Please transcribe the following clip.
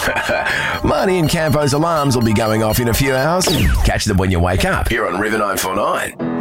Marnie and Campo's alarms will be going off in a few hours. Catch them when you wake up here on River 949.